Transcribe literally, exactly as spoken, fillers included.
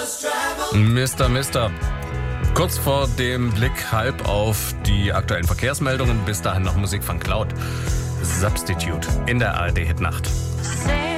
Mister Mister. Kurz vor dem Blick halb auf die aktuellen Verkehrsmeldungen. Bis dahin noch Musik von Cloud. Substitute in der A R D Hitnacht.